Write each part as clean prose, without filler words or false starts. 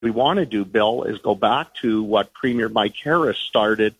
we want to do, Bill, is go back to what Premier Mike Harris started,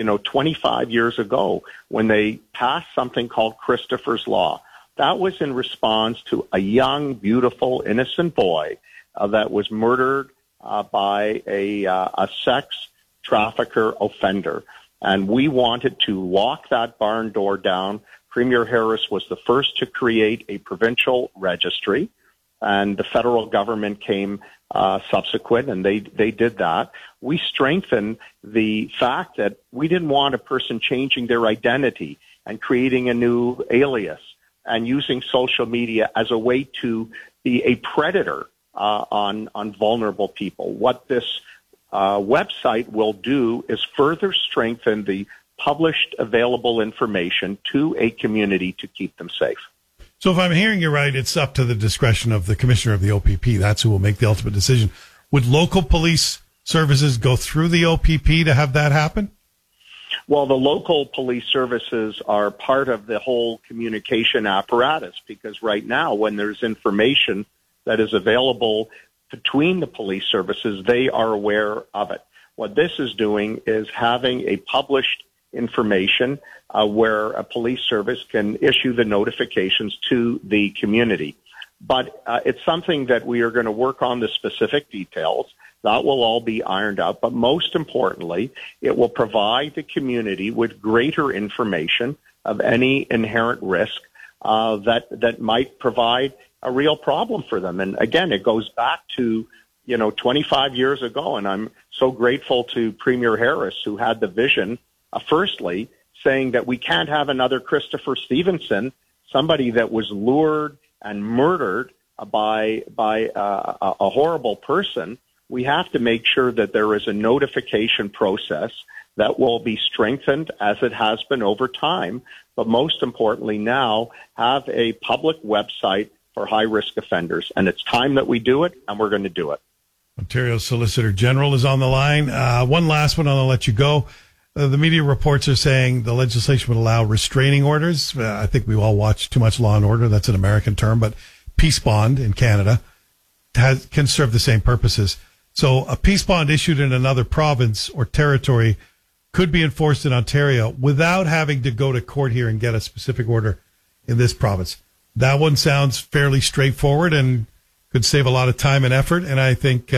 25 years ago when they passed something called Christopher's Law. That was in response to a young, beautiful, innocent boy that was murdered by a sex trafficker offender. And we wanted to lock that barn door down. Premier Harris was the first to create a provincial registry, and the federal government came subsequent, and they did that. We strengthened the fact that we didn't want a person changing their identity and creating a new alias and using social media as a way to be a predator on vulnerable people. What this website will do is further strengthen the published available information to a community to keep them safe. So if I'm hearing you right, it's up to the discretion of the commissioner of the OPP. That's who will make the ultimate decision. Would local police services go through the OPP to have that happen? Well, the local police services are part of the whole communication apparatus, because right now when there's information that is available between the police services, they are aware of it. What this is doing is having a published information where a police service can issue the notifications to the community. But it's something that we are going to work on the specific details. That will all be ironed out. But most importantly, it will provide the community with greater information of any inherent risk that might provide a real problem for them. And again, it goes back to 25 years ago, and I'm so grateful to Premier Harris, who had the vision, firstly, saying that we can't have another Christopher Stevenson, somebody that was lured and murdered by a horrible person. We have to make sure that there is a notification process that will be strengthened as it has been over time, but most importantly now, have a public website for high-risk offenders. And it's time that we do it, and we're going to do it. Ontario Solicitor General is on the line. One last one, and I'll let you go. The media reports are saying the legislation would allow restraining orders. I think we all watch too much Law and Order. That's an American term, but peace bond in Canada can serve the same purposes. So a peace bond issued in another province or territory could be enforced in Ontario without having to go to court here and get a specific order in this province. That one sounds fairly straightforward and could save a lot of time and effort, and I think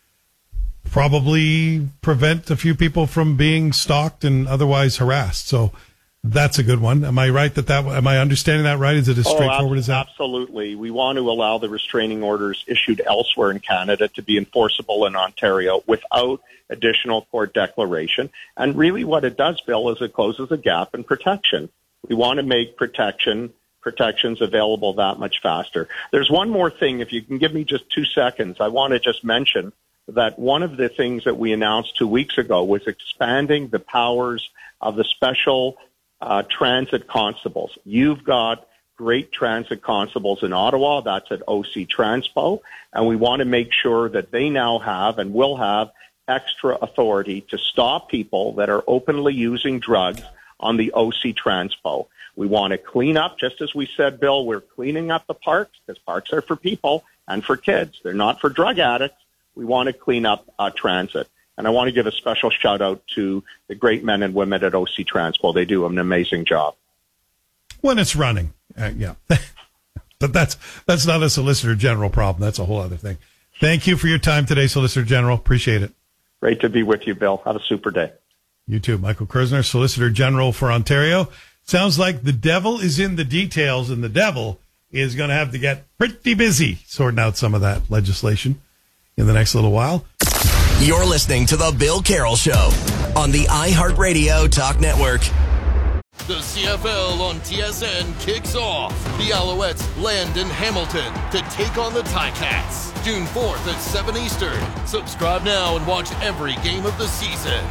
probably prevent a few people from being stalked and otherwise harassed. So that's a good one. Am I right am I understanding that right? Is it as straightforward as that? Absolutely. We want to allow the restraining orders issued elsewhere in Canada to be enforceable in Ontario without additional court declaration. And really what it does, Bill, is it closes a gap in protection. We want to make protections available that much faster. There's one more thing. If you can give me just 2 seconds, I want to just mention that one of the things that we announced 2 weeks ago was expanding the powers of the special transit constables. You've got great transit constables in Ottawa. That's at OC Transpo. And we want to make sure that they now have and will have extra authority to stop people that are openly using drugs on the OC Transpo. We want to clean up, just as we said, Bill, we're cleaning up the parks, because parks are for people and for kids. They're not for drug addicts. We want to clean up transit. And I want to give a special shout out to the great men and women at OC Transpo. They do an amazing job. When it's running, yeah. But that's not a Solicitor General problem. That's a whole other thing. Thank you for your time today, Solicitor General. Appreciate it. Great to be with you, Bill. Have a super day. You too. Michael Kerzner, Solicitor General for Ontario. Sounds like the devil is in the details, and the devil is going to have to get pretty busy sorting out some of that legislation in the next little while. You're listening to The Bill Carroll Show on the iHeartRadio Talk Network. The CFL on TSN kicks off. The Alouettes land in Hamilton to take on the Ticats. June 4th at 7 Eastern. Subscribe now and watch every game of the season.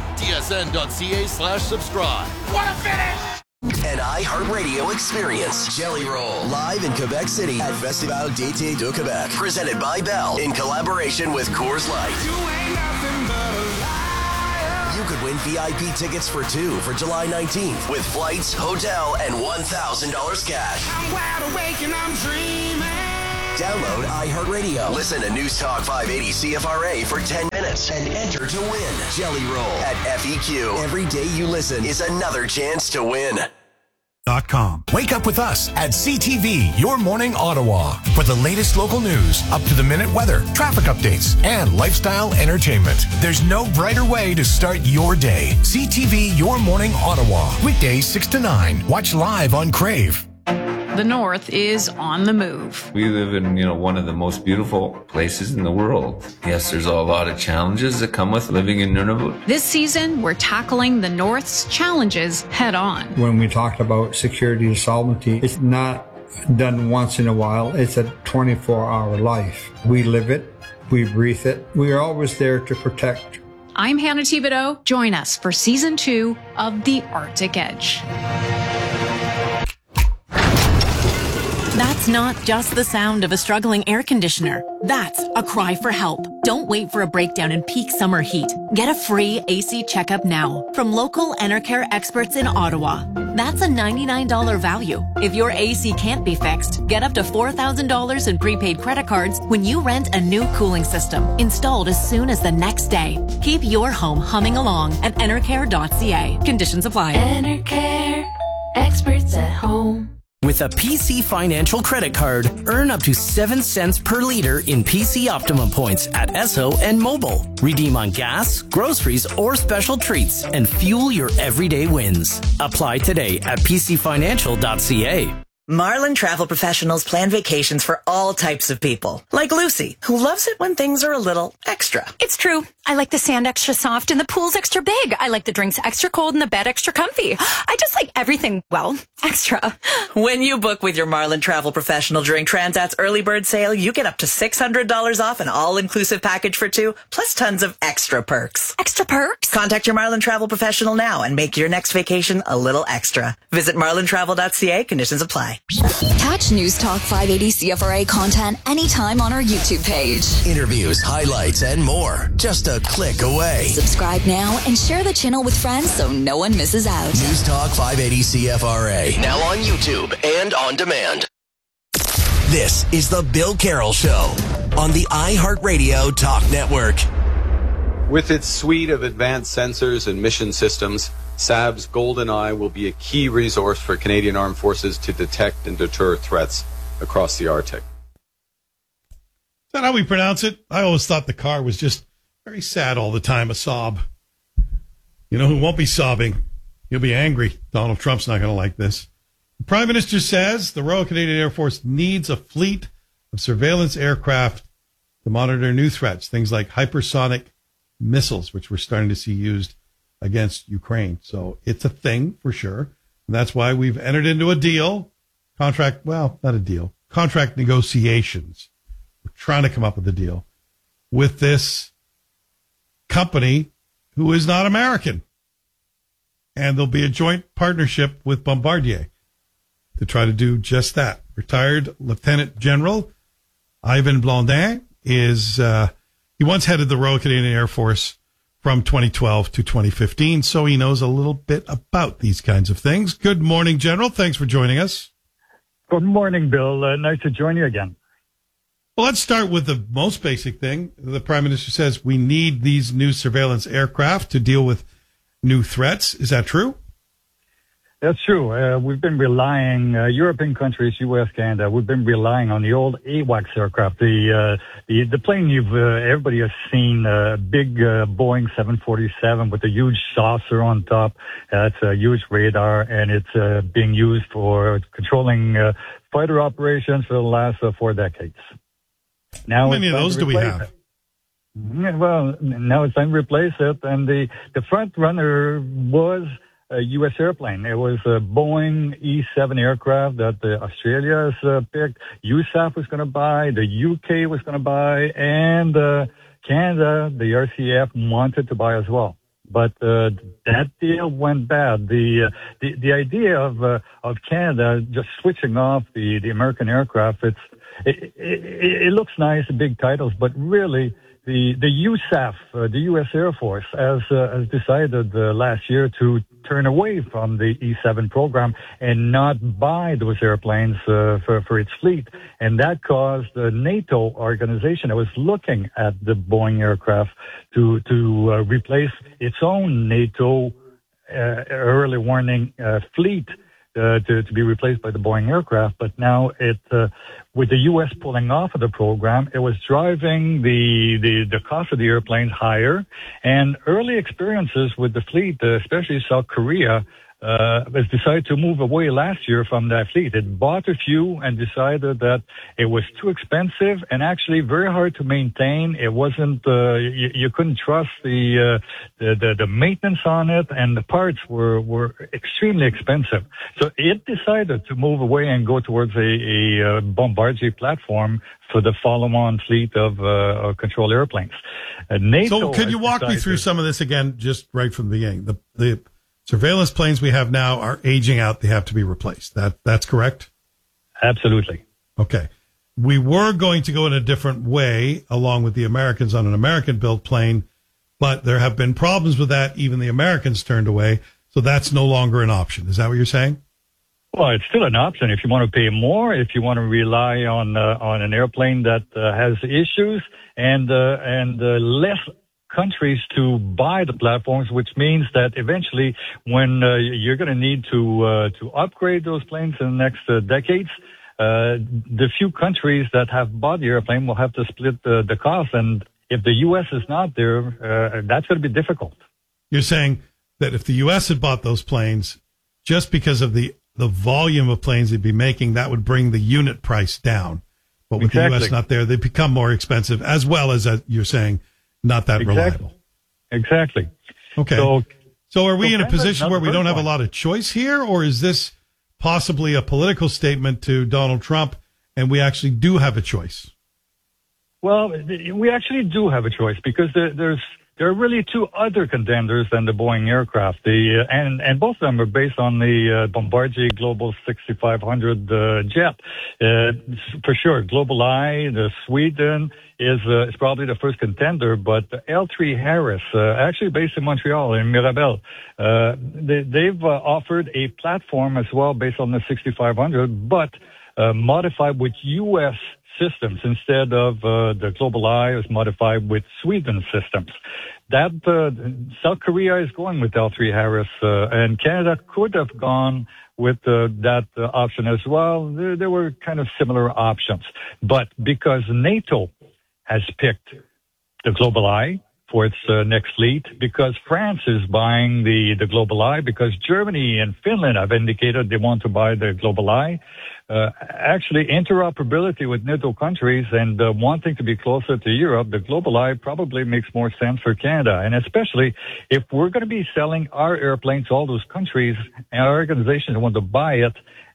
tsn.ca/subscribe. What a finish! An iHeartRadio experience. Jelly Roll. Live in Quebec City at Festival d'été de Québec. Presented by Bell in collaboration with Coors Light. You ain't nothing but a liar. You could win VIP tickets for 2 for July 19th with flights, hotel, and $1,000 cash. I'm wide awake and I'm dreaming. Download iHeartRadio. Listen to News Talk 580 CFRA for 10 minutes and enter to win. Jelly Roll at FEQ. Every day you listen is another chance to win. Wake up with us at CTV, Your Morning Ottawa, for the latest local news, up-to-the-minute weather, traffic updates, and lifestyle entertainment. There's no brighter way to start your day. CTV, Your Morning Ottawa, weekdays 6 to 9. Watch live on Crave. The North is on the move. We live in, one of the most beautiful places in the world. Yes, there's a lot of challenges that come with living in Nunavut. This season, we're tackling the North's challenges head on. When we talk about security and sovereignty, it's not done once in a while. It's a 24-hour life. We live it. We breathe it. We are always there to protect. I'm Hannah Thibodeau. Join us for Season 2 of The Arctic Edge. That's not just the sound of a struggling air conditioner. That's a cry for help. Don't wait for a breakdown in peak summer heat. Get a free AC checkup now from local Enercare experts in Ottawa. That's a $99 value. If your AC can't be fixed, get up to $4,000 in prepaid credit cards when you rent a new cooling system installed as soon as the next day. Keep your home humming along at enercare.ca. Conditions apply. Enercare, experts at home. With a PC Financial credit card, earn up to 7 cents per liter in PC Optimum points at Esso and Mobile. Redeem on gas, groceries, or special treats and fuel your everyday wins. Apply today at pcfinancial.ca. Marlin Travel Professionals plan vacations for all types of people. Like Lucy, who loves it when things are a little extra. It's true. I like the sand extra soft and the pool's extra big. I like the drinks extra cold and the bed extra comfy. I just like everything, well, extra. When you book with your Marlin Travel Professional during Transat's early bird sale, you get up to $600 off an all-inclusive package for two, plus tons of extra perks. Extra perks? Contact your Marlin Travel Professional now and make your next vacation a little extra. Visit marlintravel.ca. Conditions apply. Catch News Talk 580 CFRA content anytime on our YouTube page. Interviews, highlights, and more. Just a click away. Subscribe now and share the channel with friends so no one misses out. News Talk 580 CFRA. Now on YouTube and on demand. This is the Bill Carroll Show on the iHeartRadio Talk Network. With its suite of advanced sensors and mission systems, SAB's GoldenEye will be a key resource for Canadian Armed Forces to detect and deter threats across the Arctic. Is that how we pronounce it? I always thought the car was just very sad all the time, a sob. You know who won't be sobbing? He'll be angry. Donald Trump's not going to like this. The Prime Minister says the Royal Canadian Air Force needs a fleet of surveillance aircraft to monitor new threats, things like hypersonic missiles, which we're starting to see used against Ukraine. So it's a thing for sure. And that's why we've entered into a deal, contract negotiations. We're trying to come up with a deal with this company who is not American. And there'll be a joint partnership with Bombardier to try to do just that. Retired Lieutenant General Ivan Blondin he once headed the Royal Canadian Air Force from 2012 to 2015, so he knows a little bit about these kinds of things. Good morning, General. Thanks for joining us. Good morning, Bill. Nice to join you again. Well, let's start with the most basic thing. The Prime Minister says we need these new surveillance aircraft to deal with new threats. Is that true? That's true. We've been relying, European countries, U.S., Canada, we've been relying on the old AWACS aircraft, the plane everybody has seen, big Boeing 747 with a huge saucer on top. It's a huge radar, and it's being used for controlling fighter operations for the last 4 decades. Now how many of those do we have? Well, now it's time to replace it, and the front runner was a U.S. airplane. It was a Boeing E-7 aircraft that Australia has picked. USAF was going to buy, the UK was going to buy, and Canada, the RCF, wanted to buy as well. But that deal went bad. The idea of Canada just switching off the American aircraft, it looks nice, big titles, but really the USAF, the U.S. Air Force, has decided last year to turn away from the E-7 program and not buy those airplanes for its fleet. And that caused the NATO organization that was looking at the Boeing aircraft to replace its own NATO early warning fleet to be replaced by the Boeing aircraft. But now with the U.S. pulling off of the program, it was driving the cost of the airplanes higher. And early experiences with the fleet, especially South Korea, has decided to move away last year from that fleet. It bought a few and decided that it was too expensive and actually very hard to maintain. It wasn't, you couldn't trust the maintenance on it, and the parts were extremely expensive. So it decided to move away and go towards a Bombardier platform for the follow-on fleet of control airplanes. NATO so could you walk me through some of this again, just right from the beginning? The surveillance planes we have now are aging out. They have to be replaced. That's correct? Absolutely. Okay. We were going to go in a different way along with the Americans on an American-built plane, but there have been problems with that. Even the Americans turned away. So that's no longer an option. Is that what you're saying? Well, it's still an option if you want to pay more, if you want to rely on an airplane that has issues and less countries to buy the platforms, which means that eventually when you're going to need to upgrade those planes in the next decades, the few countries that have bought the airplane will have to split the cost. And if the U.S. is not there, that's going to be difficult. You're saying that if the U.S. had bought those planes, just because of the volume of planes they'd be making, that would bring the unit price down. But with the U.S. not there, they become more expensive, as well as you're saying, not that reliable. Exactly. Okay. So are we in a position where we don't have a lot of choice here, or is this possibly a political statement to Donald Trump and we actually do have a choice? Well, we actually do have a choice because there are really two other contenders than the Boeing aircraft. And both of them are based on the Bombardier Global 6500 jet. For sure, Global Eye, the Sweden is probably the first contender, but L3 Harris, actually based in Montreal, in Mirabel, they've offered a platform as well based on the 6500, but modified with U.S. systems instead of the Global Eye is modified with Sweden systems. That South Korea is going with L3 Harris, and Canada could have gone with that option as well. There were kind of similar options, but because NATO has picked the Global Eye for its next fleet, because France is buying the Global Eye, because Germany and Finland have indicated they want to buy the Global Eye. Actually, interoperability with NATO countries and wanting to be closer to Europe, the Global Eye probably makes more sense for Canada. And especially if we're going to be selling our airplanes to all those countries and our organizations want to buy it,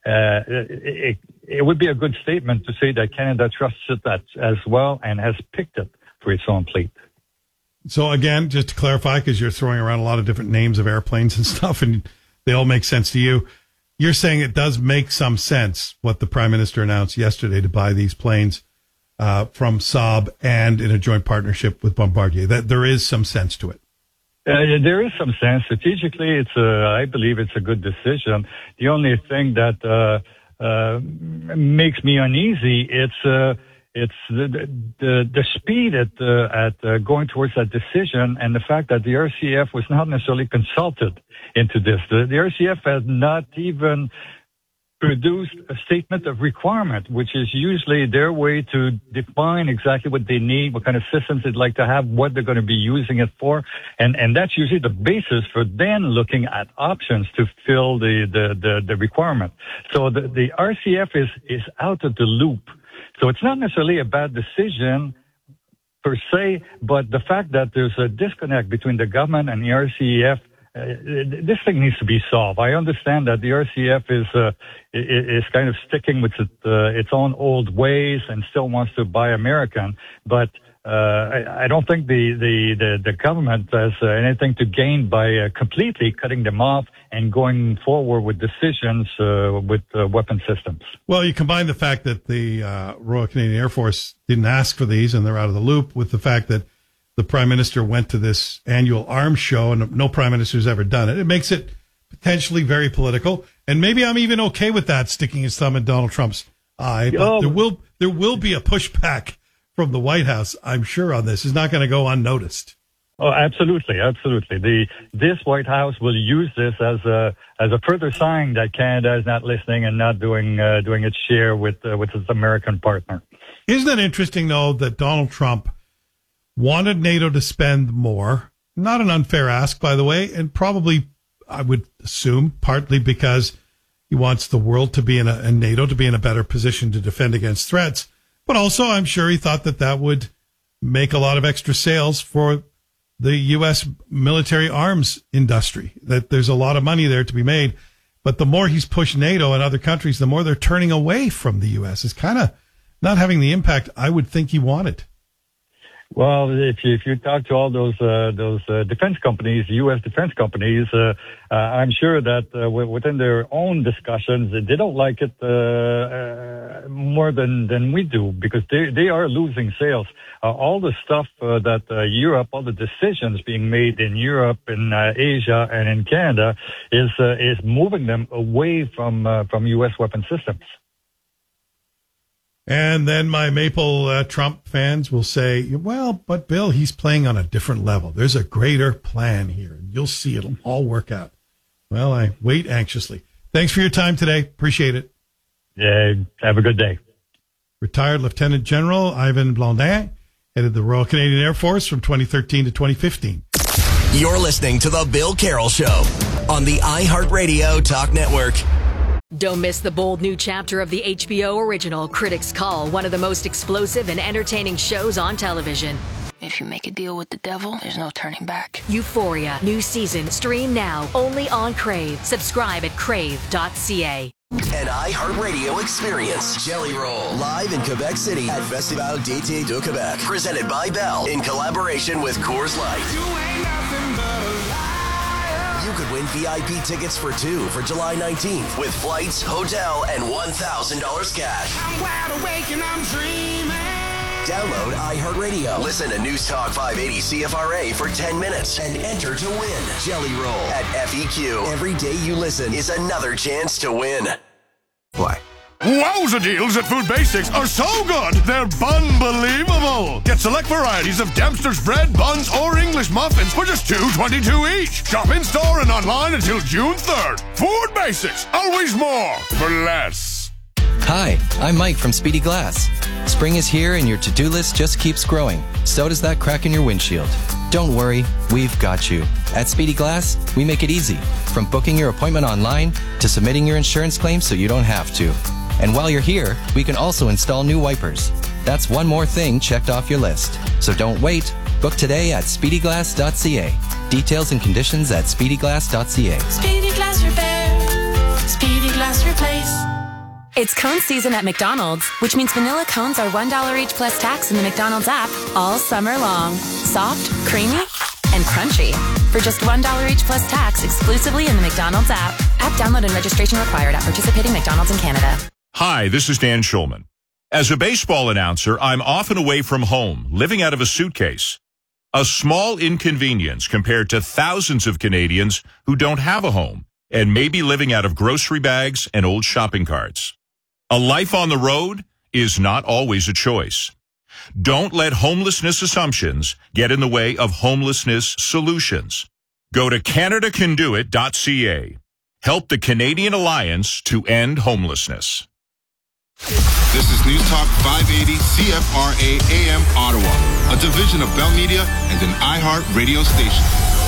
it would be a good statement to say that Canada trusts it as well and has picked it for its own fleet. So again, just to clarify, because you're throwing around a lot of different names of airplanes and stuff, and they all make sense to you. You're saying it does make some sense what the Prime Minister announced yesterday to buy these planes from Saab and in a joint partnership with Bombardier. That there is some sense to it. There is some sense. Strategically, I believe it's a good decision. The only thing that makes me uneasy, it's the speed at going towards that decision, and the fact that the RCF was not necessarily consulted into this. The RCF has not even produced a statement of requirement, which is usually their way to define exactly what they need, what kind of systems they'd like to have, what they're going to be using it for. And that's usually the basis for then looking at options to fill the requirement. So the RCF is out of the loop. So it's not necessarily a bad decision per se, but the fact that there's a disconnect between the government and the RCF, this thing needs to be solved. I understand that the RCF is kind of sticking with its own old ways and still wants to buy American, but I don't think the government has anything to gain by completely cutting them off and going forward with decisions with weapon systems. Well, you combine the fact that the Royal Canadian Air Force didn't ask for these and they're out of the loop with the fact that the prime minister went to this annual arms show, and no prime minister's ever done it. It makes it potentially very political, and maybe I'm even okay with that, sticking his thumb in Donald Trump's eye. But there will be a pushback from the White House, I'm sure, on this. It's not going to go unnoticed. Oh, absolutely. This White House will use this as a further sign that Canada is not listening and not doing its share with its American partner. Isn't it interesting, though, that Donald Trump wanted NATO to spend more? Not an unfair ask, by the way, and probably, I would assume, partly because he wants the world to be and NATO to be in a better position to defend against threats. But also, I'm sure he thought that would make a lot of extra sales for the U.S. military arms industry, that there's a lot of money there to be made. But the more he's pushed NATO and other countries, the more they're turning away from the U.S. It's kind of not having the impact I would think he wanted. Well, if you talk to all those defense companies, U.S. defense companies, I'm sure that within their own discussions, they don't like it more than we do, because they are losing sales. All the stuff that Europe, all the decisions being made in Europe, in Asia, and in Canada is moving them away from U.S. weapon systems. And then my Maple Trump fans will say, well, but Bill, he's playing on a different level. There's a greater plan here, and you'll see it'll all work out. Well, I wait anxiously. Thanks for your time today. Appreciate it. Yeah, have a good day. Retired Lieutenant General Ivan Blondin headed the Royal Canadian Air Force from 2013 to 2015. You're listening to The Bill Carroll Show on the iHeartRadio Talk Network. Don't miss the bold new chapter of the HBO original Critics' Call, one of the most explosive and entertaining shows on television. If you make a deal with the devil, there's no turning back. Euphoria, new season, stream now, only on Crave. Subscribe at crave.ca. An iHeartRadio experience. Jelly Roll, live in Quebec City at Festival d'été de Québec. Presented by Bell in collaboration with Coors Light. You ain't nothing but a liar. You could win VIP tickets for 2 for July 19th with flights, hotel, and $1,000 cash. I'm wide awake and I'm dreaming. Download iHeartRadio. Listen to News Talk 580 CFRA for 10 minutes and enter to win. Jelly Roll at FEQ. Every day you listen is another chance to win. Why? Wowza deals at Food Basics are so good, they're unbelievable. Get select varieties of Dempster's bread, buns, or English muffins for just $2.22 each. Shop in-store and online until June 3rd. Food Basics, always more for less. Hi, I'm Mike from Speedy Glass. Spring is here and your to-do list just keeps growing. So does that crack in your windshield. Don't worry, we've got you. At Speedy Glass, we make it easy. From booking your appointment online to submitting your insurance claim so you don't have to. And while you're here, we can also install new wipers. That's one more thing checked off your list. So don't wait. Book today at speedyglass.ca. Details and conditions at speedyglass.ca. Speedy Glass Repair. Speedy Glass Replace. It's cone season at McDonald's, which means vanilla cones are $1 each plus tax in the McDonald's app all summer long. Soft, creamy, and crunchy. For just $1 each plus tax exclusively in the McDonald's app. App download and registration required at participating McDonald's in Canada. Hi, this is Dan Schulman. As a baseball announcer, I'm often away from home, living out of a suitcase. A small inconvenience compared to thousands of Canadians who don't have a home and may be living out of grocery bags and old shopping carts. A life on the road is not always a choice. Don't let homelessness assumptions get in the way of homelessness solutions. Go to CanadaCanDoIt.ca. Help the Canadian Alliance to end homelessness. This is News Talk 580 CFRA AM Ottawa, a division of Bell Media and an iHeart radio station.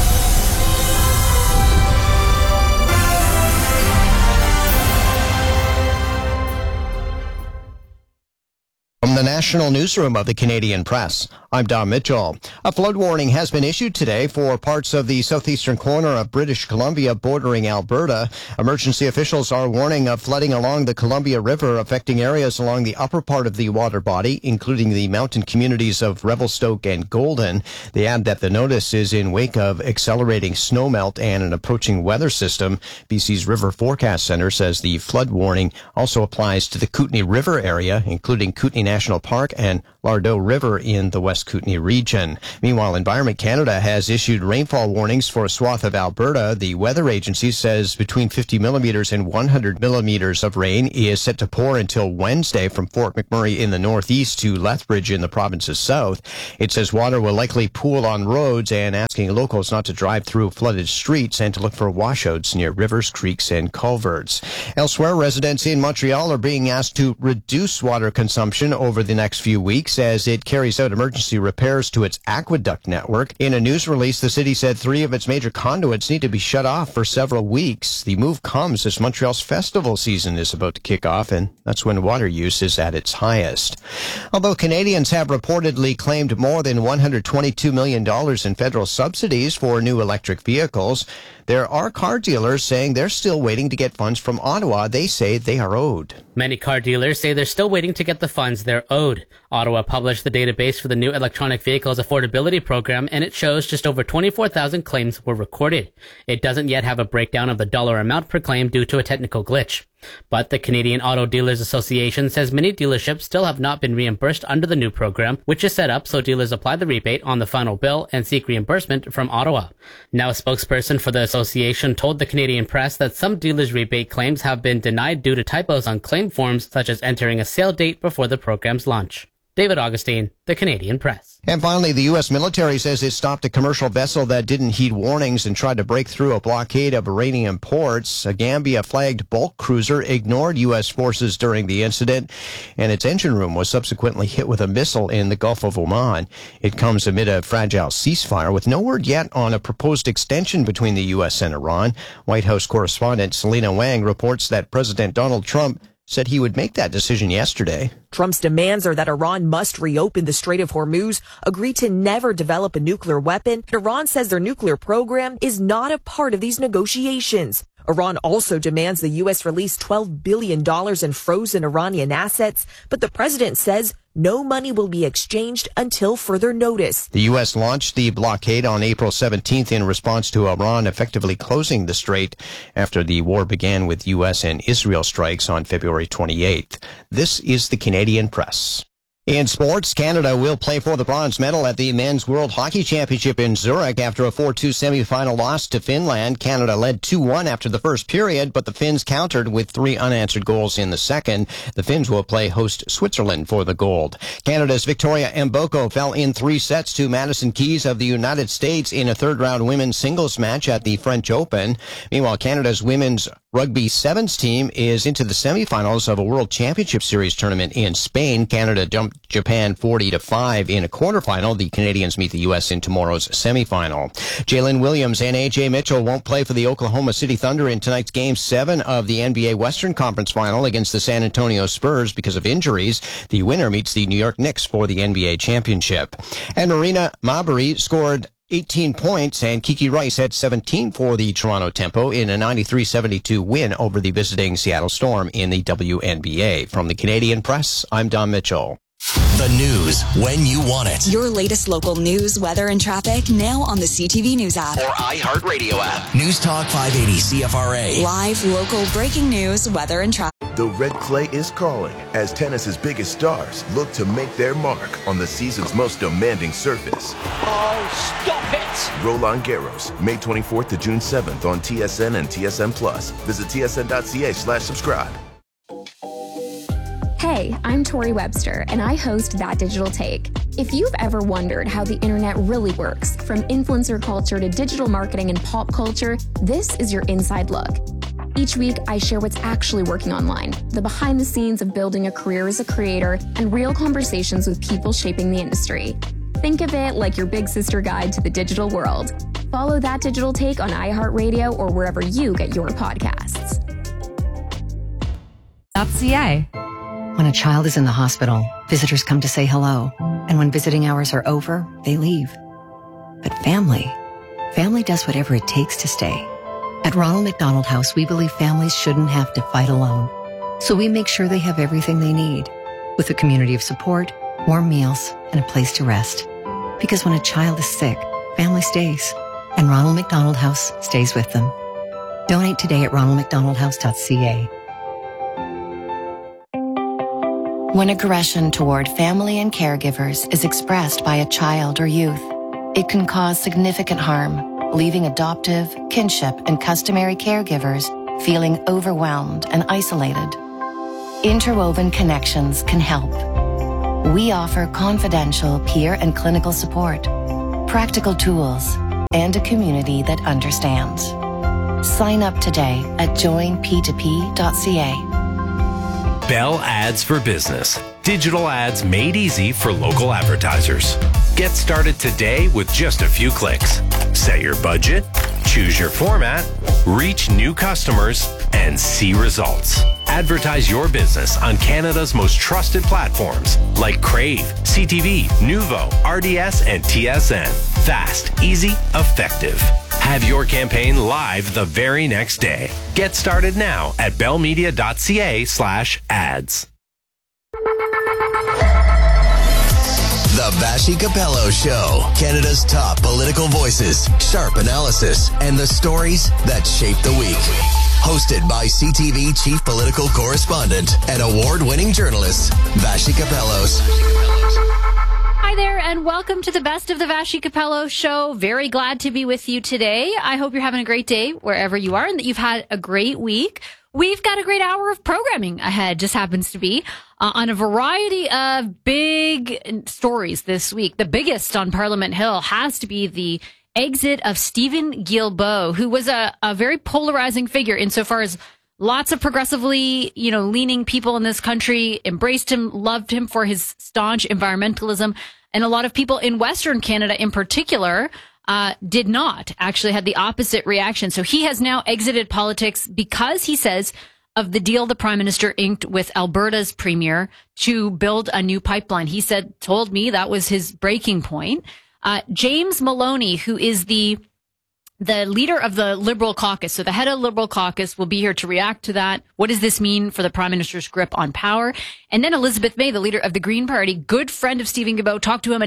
From the National Newsroom of the Canadian Press, I'm Don Mitchell. A flood warning has been issued today for parts of the southeastern corner of British Columbia bordering Alberta. Emergency officials are warning of flooding along the Columbia River, affecting areas along the upper part of the water body, including the mountain communities of Revelstoke and Golden. They add that the notice is in wake of accelerating snowmelt and an approaching weather system. BC's River Forecast Center says the flood warning also applies to the Kootenay River area, including Kootenay National Park and Lardo River in the West Kootenay region. Meanwhile, Environment Canada has issued rainfall warnings for a swath of Alberta. The weather agency says between 50 millimeters and 100 millimeters of rain is set to pour until Wednesday from Fort McMurray in the northeast to Lethbridge in the province's south. It says water will likely pool on roads and asking locals not to drive through flooded streets and to look for washouts near rivers, creeks, and culverts. Elsewhere, residents in Montreal are being asked to reduce water consumption over the next few weeks as it carries out emergency repairs to its aqueduct network. In a news release, the city said 3 of its major conduits need to be shut off for several weeks. The move comes as Montreal's festival season is about to kick off, and that's when water use is at its highest. Although Canadians have reportedly claimed more than $122 million in federal subsidies for new electric vehicles, there are car dealers saying they're still waiting to get funds from Ottawa. They say they are owed. Many car dealers say they're still waiting to get the funds they're owed. Ottawa published the database for the new electronic vehicles affordability program, and it shows just over 24,000 claims were recorded. It doesn't yet have a breakdown of the dollar amount per claim due to a technical glitch. But the Canadian Auto Dealers Association says many dealerships still have not been reimbursed under the new program, which is set up so dealers apply the rebate on the final bill and seek reimbursement from Ottawa. Now, a spokesperson for the association told the Canadian Press that some dealers' rebate claims have been denied due to typos on claim forms, such as entering a sale date before the program's launch. David Augustine, the Canadian Press. And finally, the U.S. military says it stopped a commercial vessel that didn't heed warnings and tried to break through a blockade of Iranian ports. A Gambia-flagged bulk cruiser ignored U.S. forces during the incident, and its engine room was subsequently hit with a missile in the Gulf of Oman. It comes amid a fragile ceasefire with no word yet on a proposed extension between the U.S. and Iran. White House correspondent Selena Wang reports that President Donald Trump said he would make that decision yesterday. Trump's demands are that Iran must reopen the Strait of Hormuz, agree to never develop a nuclear weapon. Iran says their nuclear program is not a part of these negotiations. Iran also demands the U.S. release $12 billion in frozen Iranian assets, but the president says no money will be exchanged until further notice. The U.S. launched the blockade on April 17th in response to Iran effectively closing the strait after the war began with U.S. and Israel strikes on February 28th. This is the Canadian Press. In sports, Canada will play for the bronze medal at the Men's World Hockey Championship in Zurich after a 4-2 semifinal loss to Finland. Canada led 2-1 after the first period, but the Finns countered with 3 unanswered goals in the second. The Finns will play host Switzerland for the gold. Canada's Victoria Mboko fell in 3 sets to Madison Keys of the United States in a third-round women's singles match at the French Open. Meanwhile, Canada's women's rugby sevens team is into the semifinals of a World Championship Series tournament in Spain. Canada jumped Japan 40-5 in a quarterfinal. The Canadians meet the U.S. in tomorrow's semifinal. Jalen Williams and A.J. Mitchell won't play for the Oklahoma City Thunder in tonight's Game 7 of the NBA Western Conference Final against the San Antonio Spurs because of injuries. The winner meets the New York Knicks for the NBA championship. And Marina Mabury scored 18 points, and Kiki Rice had 17 for the Toronto Tempo in a 93-72 win over the visiting Seattle Storm in the WNBA. From the Canadian Press, I'm Don Mitchell. The news when you want it. Your latest local news, weather, and traffic now on the CTV News app. Or iHeartRadio app. News Talk 580 CFRA. Live, local, breaking news, weather, and traffic. The Red Clay is calling as tennis's biggest stars look to make their mark on the season's most demanding surface. Oh, stop it! Roland Garros, May 24th to June 7th on TSN and TSN Plus. Visit tsn.ca/subscribe. Hey, I'm Tori Webster, and I host That Digital Take. If you've ever wondered how the internet really works, from influencer culture to digital marketing and pop culture, this is your inside look. Each week, I share what's actually working online, the behind the scenes of building a career as a creator, and real conversations with people shaping the industry. Think of it like your big sister guide to the digital world. Follow That Digital Take on iHeartRadio or wherever you get your podcasts. .ca. When a child is in the hospital, visitors come to say hello. And when visiting hours are over, they leave. But family does whatever it takes to stay. At Ronald McDonald House, we believe families shouldn't have to fight alone. So we make sure they have everything they need, with a community of support, warm meals, and a place to rest. Because when a child is sick, family stays. And Ronald McDonald House stays with them. Donate today at ronaldmcdonaldhouse.ca. When aggression toward family and caregivers is expressed by a child or youth, it can cause significant harm, leaving adoptive, kinship, and customary caregivers feeling overwhelmed and isolated. Interwoven Connections can help. We offer confidential peer and clinical support, practical tools, and a community that understands. Sign up today at joinp2p.ca. Bell Ads for Business. Digital ads made easy for local advertisers. Get started today with just a few clicks. Set your budget, choose your format, reach new customers, and see results. Advertise your business on Canada's most trusted platforms like Crave, CTV, Nuvo, RDS, and TSN. Fast, easy, effective. Have your campaign live the very next day. Get started now at bellmedia.ca/ads. The Vassy Capello Show. Canada's top political voices, sharp analysis, and the stories that shape the week. Hosted by CTV Chief Political Correspondent and award-winning journalist, Vassy Capellos. Hi there, and welcome to the Best of the Vassy Capello Show. Very glad to be with you today. I hope you're having a great day wherever you are and that you've had a great week. We've got a great hour of programming ahead, just happens to be, on a variety of big stories this week. The biggest on Parliament Hill has to be the exit of Steven Guilbeault, who was a very polarizing figure insofar as lots of progressively, leaning people in this country embraced him, loved him for his staunch environmentalism. And a lot of people in Western Canada in particular did not, actually had the opposite reaction. So he has now exited politics because, he says, of the deal the Prime Minister inked with Alberta's Premier to build a new pipeline. He told me that was his breaking point. James Maloney, who is the leader of the Liberal caucus, so the head of the Liberal caucus, will be here to react to that. What does this mean for the Prime Minister's grip on power? And then Elizabeth May, the leader of the Green Party, good friend of Steven Guilbeault, talked to him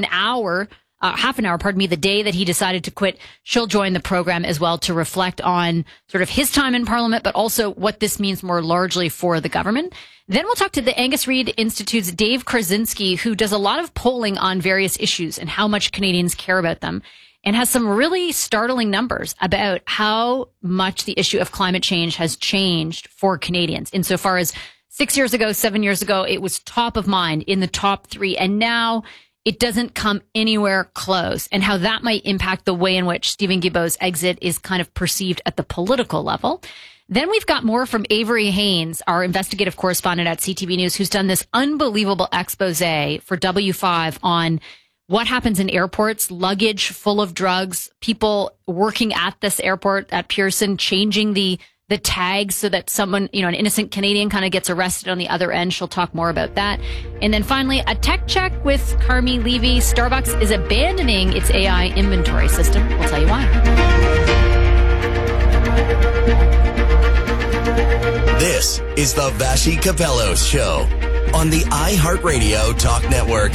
half an hour, the day that he decided to quit. She'll join the program as well to reflect on sort of his time in Parliament, but also what this means more largely for the government. Then we'll talk to the Angus Reid Institute's Dave Krasinski, who does a lot of polling on various issues and how much Canadians care about them, and has some really startling numbers about how much the issue of climate change has changed for Canadians. Insofar as 6 years ago, 7 years ago, it was top of mind in the top 3, and now it doesn't come anywhere close, and how that might impact the way in which Steven Guilbeault's exit is kind of perceived at the political level. Then we've got more from Avery Haynes, our investigative correspondent at CTV News, who's done this unbelievable expose for W5 on what happens in airports, luggage full of drugs, people working at this airport at Pearson, changing the tags so that someone, an innocent Canadian kind of gets arrested on the other end. She'll talk more about that. And then finally, a tech check with Carmi Levy. Starbucks is abandoning its AI inventory system. We'll tell you why. This is the Vassy Capellos Show on the iHeartRadio Talk Network.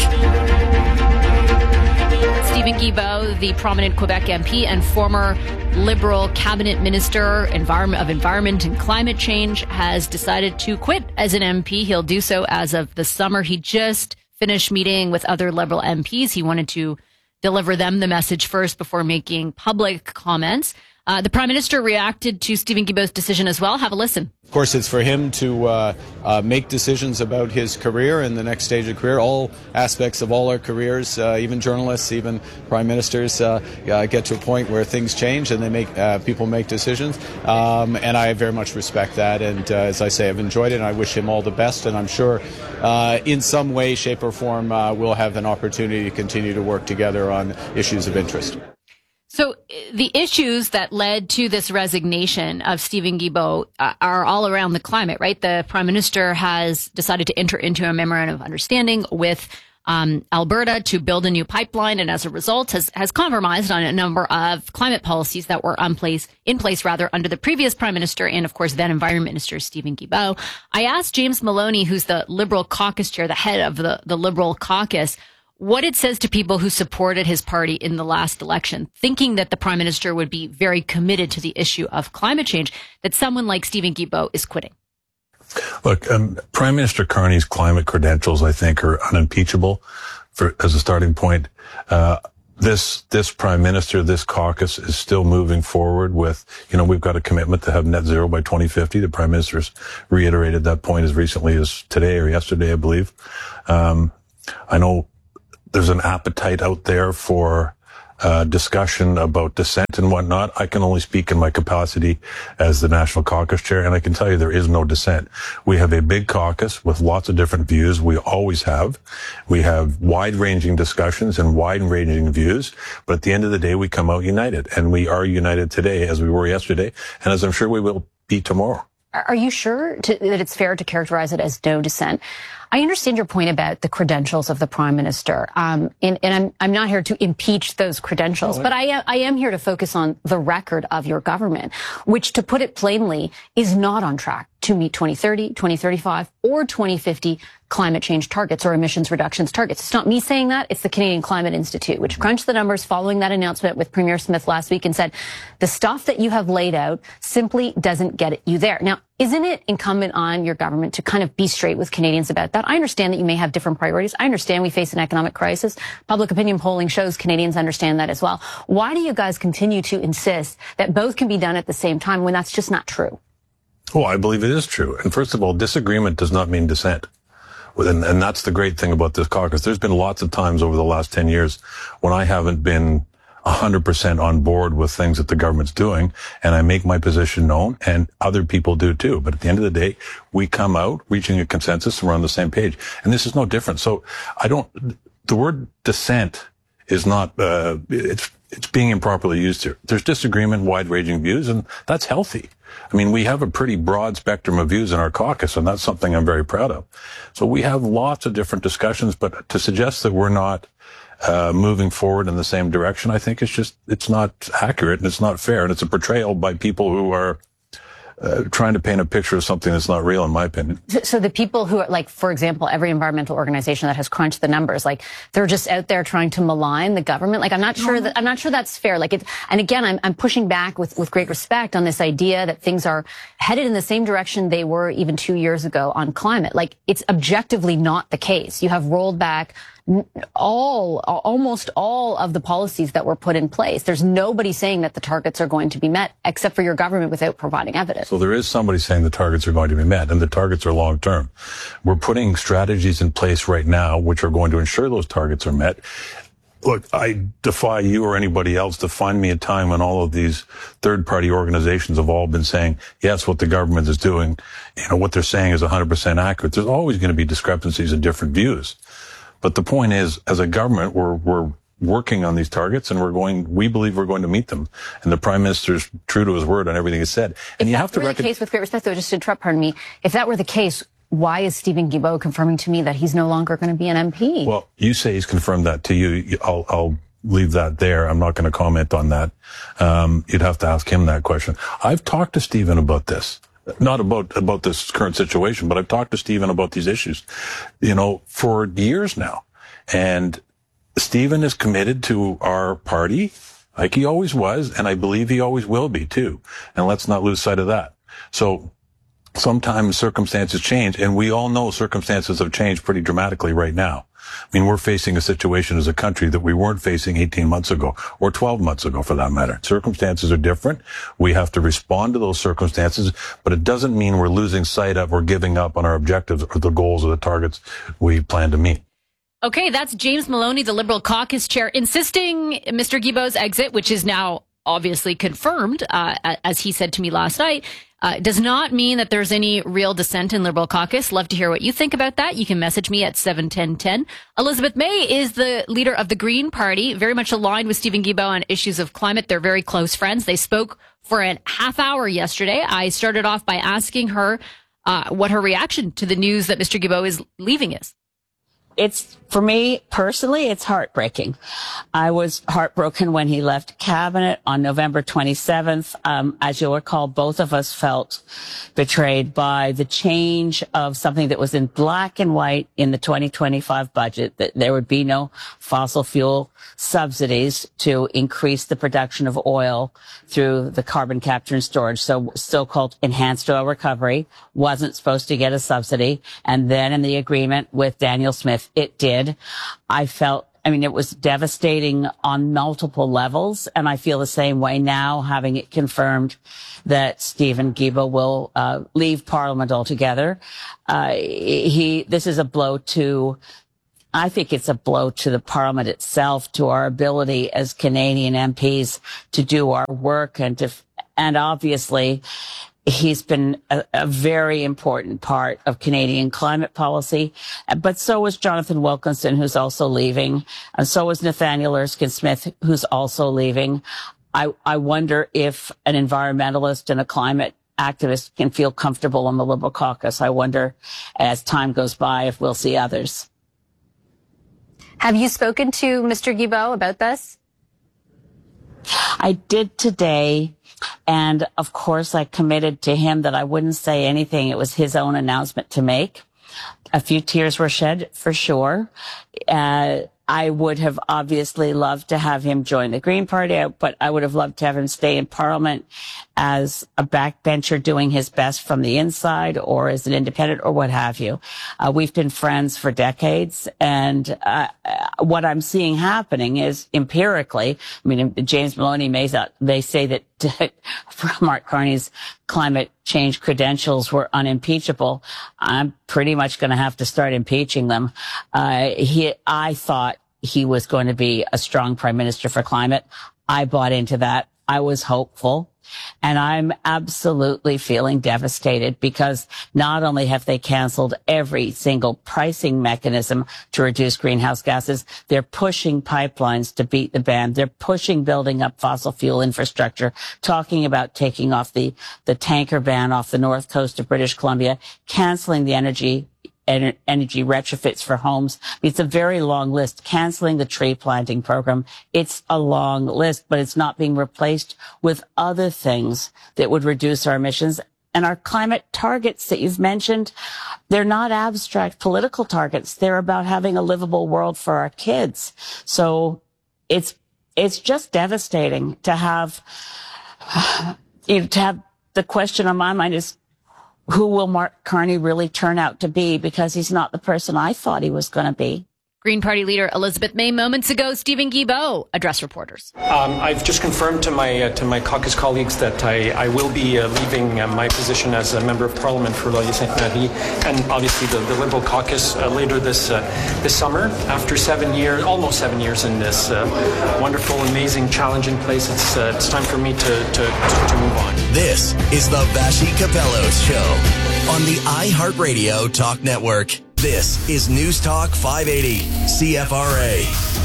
Steven Guilbeault, the prominent Quebec MP and former Liberal cabinet minister of environment and climate change, has decided to quit as an MP. He'll do so as of the summer. He just finished meeting with other Liberal MPs. He wanted to deliver them the message first before making public comments. The Prime Minister reacted to Steven Guilbeault's decision as well. Have a listen. Of course, it's for him to make decisions about his career and the next stage of career. All aspects of all our careers, even journalists, even prime ministers, get to a point where things change and people make decisions. And I very much respect that. And as I say, I've enjoyed it, and I wish him all the best. And I'm sure in some way, shape, or form, we'll have an opportunity to continue to work together on issues of interest. So the issues that led to this resignation of Steven Guilbeault are all around the climate, right? The Prime Minister has decided to enter into a memorandum of understanding with Alberta to build a new pipeline, and as a result has compromised on a number of climate policies that were in place under the previous Prime Minister and, of course, then Environment Minister Steven Guilbeault. I asked James Maloney, who's the Liberal caucus chair, the head of the Liberal caucus, what it says to people who supported his party in the last election, thinking that the Prime Minister would be very committed to the issue of climate change, that someone like Steven Guilbeault is quitting. Look, Prime Minister Carney's climate credentials, I think, are unimpeachable as a starting point. This Prime Minister, this caucus is still moving forward with, we've got a commitment to have net zero by 2050. The Prime Minister's reiterated that point as recently as today or yesterday, I believe. I know there's an appetite out there for discussion about dissent and whatnot. I can only speak in my capacity as the National Caucus Chair, and I can tell you there is no dissent. We have a big caucus with lots of different views. We always have. We have wide-ranging discussions and wide-ranging views, but at the end of the day, we come out united, and we are united today as we were yesterday, and as I'm sure we will be tomorrow. Are you sure that it's fair to characterize it as no dissent? I understand your point about the credentials of the Prime Minister, and I'm not here to impeach those credentials, but I am here to focus on the record of your government, which, to put it plainly, is not on track to meet 2030, 2035, or 2050 climate change targets or emissions reductions targets. It's not me saying that. It's the Canadian Climate Institute, which crunched the numbers following that announcement with Premier Smith last week and said, the stuff that you have laid out simply doesn't get you there. Now, isn't it incumbent on your government to kind of be straight with Canadians about that? I understand that you may have different priorities. I understand we face an economic crisis. Public opinion polling shows Canadians understand that as well. Why do you guys continue to insist that both can be done at the same time when that's just not true? Well, I believe it is true. And first of all, disagreement does not mean dissent. And that's the great thing about this caucus. There's been lots of times over the last 10 years when I haven't been 100% on board with things that the government's doing, and I make my position known, and other people do too. But at the end of the day, we come out reaching a consensus and we're on the same page. And this is no different. So the word dissent is not, it's being improperly used here. There's disagreement, wide-ranging views, and that's healthy. I mean, we have a pretty broad spectrum of views in our caucus, and that's something I'm very proud of. So we have lots of different discussions, but to suggest that we're not moving forward in the same direction, I think it's not accurate and it's not fair, and it's a portrayal by people who are trying to paint a picture of something that's not real, in my opinion. So the people who are, like, for example, every environmental organization that has crunched the numbers, like, they're just out there trying to malign the government. Like, I'm not sure that's fair. Like, and again, I'm pushing back with great respect on this idea that things are headed in the same direction they were even 2 years ago on climate. Like, it's objectively not the case. You have rolled back almost all of the policies that were put in place. There's nobody saying that the targets are going to be met, except for your government, without providing evidence. So there is somebody saying the targets are going to be met, and the targets are long term. We're putting strategies in place right now which are going to ensure those targets are met. Look, I defy you or anybody else to find me a time when all of these third-party organizations have all been saying, yes, what the government is doing, what they're saying is 100% accurate. There's always going to be discrepancies and different views. But the point is, as a government, we're working on these targets, and we believe we're going to meet them. And the Prime Minister's true to his word on everything he said. And you have to the case, with great respect, though, just to interrupt, pardon me, if that were the case, why is Steven Guilbeault confirming to me that he's no longer going to be an MP? Well, you say he's confirmed that to you. I'll leave that there. I'm not going to comment on that. You'd have to ask him that question. I've talked to Steven about this. Not about this current situation, but I've talked to Steven about these issues, for years now. And Steven is committed to our party, like he always was, and I believe he always will be too. And let's not lose sight of that. So sometimes circumstances change, and we all know circumstances have changed pretty dramatically right now. I mean, we're facing a situation as a country that we weren't facing 18 months ago, or 12 months ago for that matter. Circumstances are different. We have to respond to those circumstances, but it doesn't mean we're losing sight of or giving up on our objectives or the goals or the targets we plan to meet. Okay, that's James Maloney, the Liberal caucus chair, insisting Mr. Guilbeault's exit, which is now obviously confirmed, as he said to me last night, does not mean that there's any real dissent in Liberal caucus. Love to hear what you think about that. You can message me at 71010. Elizabeth May is the leader of the Green Party, very much aligned with Steven Guilbeault on issues of climate. They're very close friends. They spoke for a half hour yesterday. I started off by asking her what her reaction to the news that Mr. Guilbeault is leaving is. it's, for me personally, it's heartbreaking. I was heartbroken when he left cabinet on November 27th. As you'll recall, both of us felt betrayed by the change of something that was in black and white in the 2025 budget, that there would be no fossil fuel subsidies to increase the production of oil through the carbon capture and storage. So so-called enhanced oil recovery wasn't supposed to get a subsidy. And then in the agreement with Daniel Smith, it did. It was devastating on multiple levels. And I feel the same way now, having it confirmed that Stephen Guilbeault will leave Parliament altogether. This is a blow to, I think it's a blow to the Parliament itself, to our ability as Canadian MPs to do our work, and obviously he's been a very important part of Canadian climate policy, but so was Jonathan Wilkinson, who's also leaving, and so was Nathaniel Erskine-Smith, who's also leaving. I wonder if an environmentalist and a climate activist can feel comfortable in the Liberal caucus. I wonder, as time goes by, if we'll see others. Have you spoken to Mr. Guilbeault about this? I did today. And of course, I committed to him that I wouldn't say anything. It was his own announcement to make. A few tears were shed, for sure. I would have obviously loved to have him join the Green Party, but I would have loved to have him stay in Parliament as a backbencher doing his best from the inside, or as an independent, or what have you. We've been friends for decades, and what I'm seeing happening is empirically, James Maloney may say that Mark Carney's climate change credentials were unimpeachable. I'm pretty much going to have to start impeaching them. I thought he was going to be a strong prime minister for climate. I bought into that. I was hopeful. And I'm absolutely feeling devastated, because not only have they canceled every single pricing mechanism to reduce greenhouse gases, they're pushing pipelines to beat the ban. They're pushing building up fossil fuel infrastructure, talking about taking off the tanker ban off the north coast of British Columbia, canceling the energy retrofits for homes. It's a very long list. Canceling the tree planting program. It's a long list, but it's not being replaced with other things that would reduce our emissions. And our climate targets that you've mentioned, they're not abstract political targets. They're about having a livable world for our kids. So it's just devastating to have, the question on my mind is, who will Mark Carney really turn out to be? Because he's not the person I thought he was going to be. Green Party leader Elizabeth May moments ago. Stephen Guilbeault addressed reporters. I've just confirmed to my caucus colleagues that I will be leaving my position as a member of Parliament for Laurier-Sainte-Marie, and obviously the Liberal caucus later this summer. After almost 7 years in this wonderful, amazing, challenging place, it's time for me to move on. This is the Vassy Capello Show on the iHeartRadio Talk Network. This is News Talk 580 CFRA.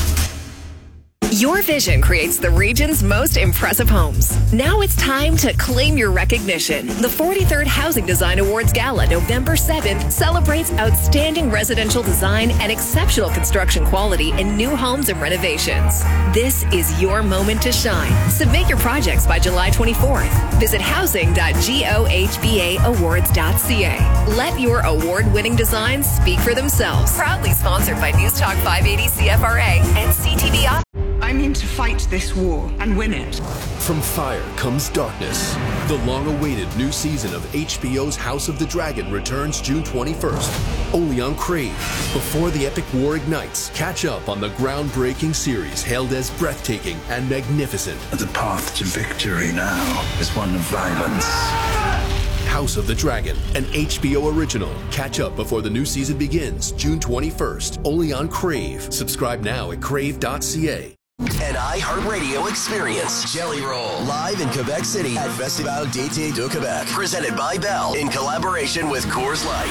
Your vision creates the region's most impressive homes. Now it's time to claim your recognition. The 43rd Housing Design Awards Gala, November 7th, celebrates outstanding residential design and exceptional construction quality in new homes and renovations. This is your moment to shine. Submit your projects by July 24th. Visit housing.gohbaawards.ca. Let your award-winning designs speak for themselves. Proudly sponsored by News Talk 580 CFRA and CTV. I'm in to fight this war and win it. From fire comes darkness. The long-awaited new season of HBO's House of the Dragon returns June 21st, only on Crave. Before the epic war ignites, catch up on the groundbreaking series hailed as breathtaking and magnificent. The path to victory now is one of violence. House of the Dragon, an HBO original. Catch up before the new season begins June 21st, only on Crave. Subscribe now at crave.ca. An iHeartRadio experience. Jelly Roll, live in Quebec City at Festival d'été de Québec. Presented by Bell in collaboration with Coors Light.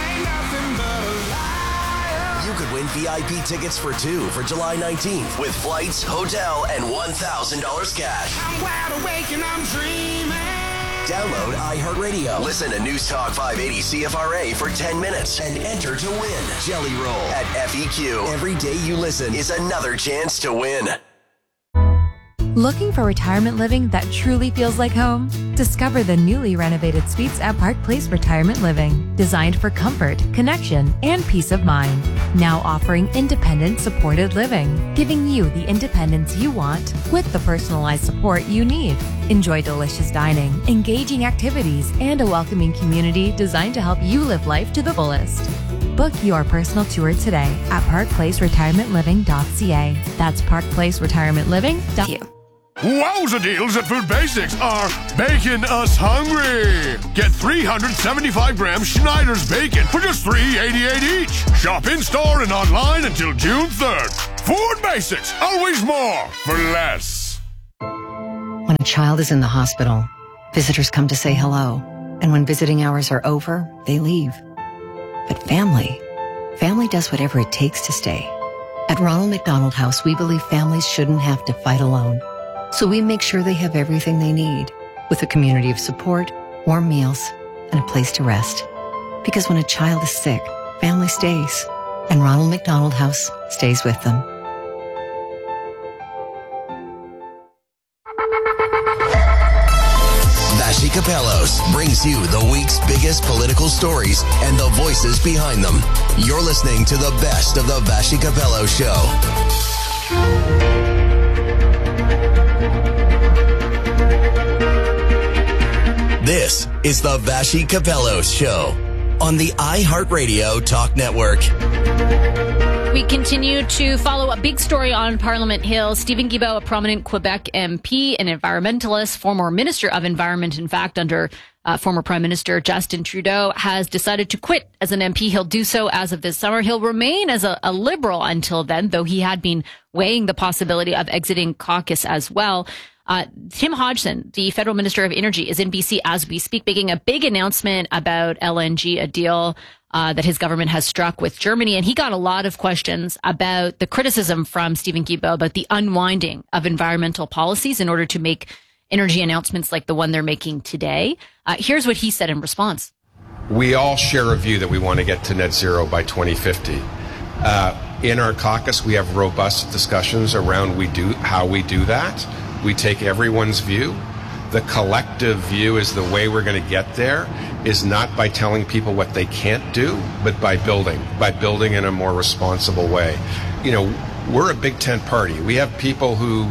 You could win VIP tickets for 2 for July 19th with flights, hotel, and $1,000 cash. I'm wide awake and I'm dreaming. Download iHeartRadio. Listen to News Talk 580 CFRA for 10 minutes and enter to win. Jelly Roll at FEQ. Every day you listen is another chance to win. Looking for retirement living that truly feels like home? Discover the newly renovated suites at Park Place Retirement Living, designed for comfort, connection, and peace of mind. Now offering independent supported living, giving you the independence you want with the personalized support you need. Enjoy delicious dining, engaging activities, and a welcoming community designed to help you live life to the fullest. Book your personal tour today at parkplaceretirementliving.ca. That's parkplaceretirementliving.ca. Wowza deals at Food Basics are making us hungry. Get 375-gram Schneider's bacon for just $3.88 each. Shop in-store and online until June 3rd. Food Basics, always more for less. When a child is in the hospital, visitors come to say hello. And when visiting hours are over, they leave. But family does whatever it takes to stay. At Ronald McDonald House, we believe families shouldn't have to fight alone. So we make sure they have everything they need, with a community of support, warm meals, and a place to rest. Because when a child is sick, family stays, and Ronald McDonald House stays with them. Vassy Capellos brings you the week's biggest political stories and the voices behind them. You're listening to the best of the Vassy Capello Show. This is the Vassy Capellos Show on the iHeartRadio Talk Network. We continue to follow a big story on Parliament Hill. Stephen Guilbeault, a prominent Quebec MP, an environmentalist, former Minister of Environment, in fact, under former Prime Minister Justin Trudeau, has decided to quit as an MP. He'll do so as of this summer. He'll remain as a Liberal until then, though he had been weighing the possibility of exiting caucus as well. Tim Hodgson, the Federal Minister of Energy, is in BC as we speak, making a big announcement about LNG, a deal that his government has struck with Germany. And he got a lot of questions about the criticism from Stephen Guilbeault about the unwinding of environmental policies in order to make energy announcements like the one they're making today. Here's what he said in response. We all share a view that we want to get to net zero by 2050. In our caucus, we have robust discussions around how we do that. We take everyone's view. The collective view is the way we're going to get there is not by telling people what they can't do, but by building in a more responsible way. You know, we're a big tent party. We have people who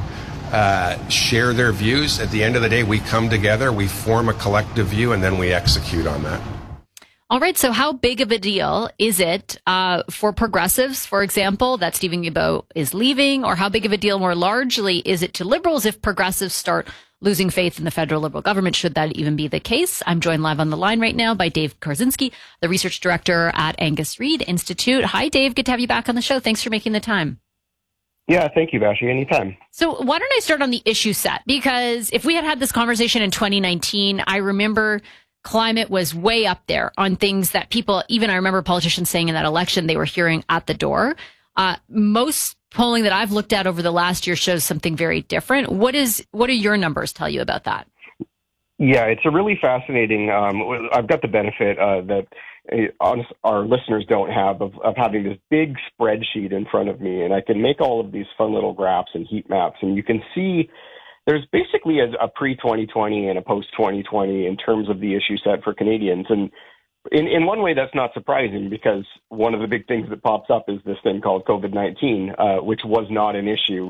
share their views. At the end of the day, we come together, we form a collective view, and then we execute on that. All right. So how big of a deal is it for progressives, for example, that Stephen Guilbeault is leaving? Or how big of a deal more largely is it to Liberals if progressives start losing faith in the federal Liberal government, should that even be the case? I'm joined live on the line right now by Dave Korzinski, the research director at Angus Reid Institute. Hi, Dave. Good to have you back on the show. Thanks for making the time. Yeah, thank you, Vassy. Anytime. So why don't I start on the issue set? Because if we had had this conversation in 2019, I remember climate was way up there on things that people, even I remember politicians saying in that election, they were hearing at the door. Most polling that I've looked at over the last year shows something very different. What do your numbers tell you about that? Yeah, it's a really fascinating, I've got the benefit that our listeners don't have of having this big spreadsheet in front of me, and I can make all of these fun little graphs and heat maps, and you can see there's basically a pre-2020 and a post-2020 in terms of the issue set for Canadians. And in one way, that's not surprising because one of the big things that pops up is this thing called COVID-19, which was not an issue